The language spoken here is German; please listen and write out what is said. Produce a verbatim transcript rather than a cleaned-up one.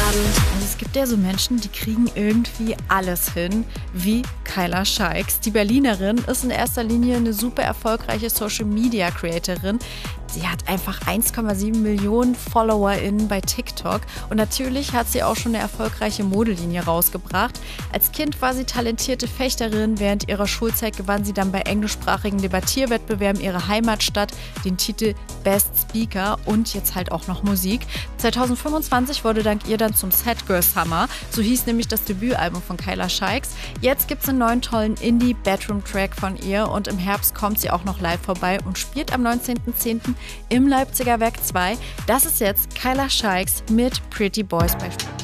Also es gibt ja so Menschen, die kriegen irgendwie alles hin, wie Kyla Scheiks. Die Berlinerin ist in erster Linie eine super erfolgreiche Social-Media-Creatorin. Sie hat einfach eins Komma sieben Millionen FollowerInnen bei TikTok und natürlich hat sie auch schon eine erfolgreiche Modelinie rausgebracht. Als Kind war sie talentierte Fechterin. Während ihrer Schulzeit gewann sie dann bei englischsprachigen Debattierwettbewerben ihrer Heimatstadt den Titel Best Speaker und jetzt halt auch noch Musik. zwanzig fünfundzwanzig wurde dank ihr dann zum Sad Girl Summer. So hieß nämlich das Debütalbum von Kyla Scheiks. Jetzt gibt es einen neuen tollen Indie-Bedroom-Track von ihr und im Herbst kommt sie auch noch live vorbei und spielt am neunzehnten zehnten im Leipziger Werk zwei. Das ist jetzt Kyla Scheiks mit Pretty Boys bei Sport.